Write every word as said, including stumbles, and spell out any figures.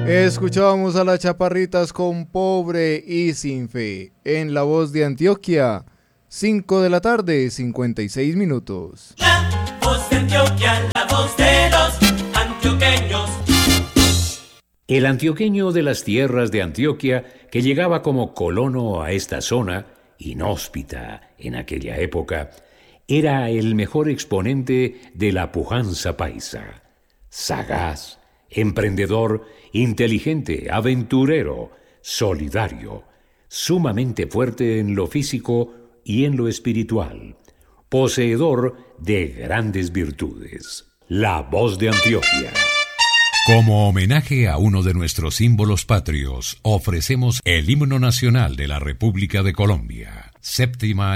Escuchábamos a las Chaparritas con Pobre y Sin Fe. En La Voz de Antioquia, cinco de la tarde, cincuenta y seis minutos. La Voz de Antioquia, la voz de los antioqueños. El antioqueño de las tierras de Antioquia, que llegaba como colono a esta zona, inhóspita en aquella época, era el mejor exponente de la pujanza paisa. Sagaz, emprendedor, inteligente, aventurero, solidario, sumamente fuerte en lo físico y en lo espiritual, poseedor de grandes virtudes. La Voz de Antioquia. Como homenaje a uno de nuestros símbolos patrios, ofrecemos el himno nacional de la República de Colombia, séptima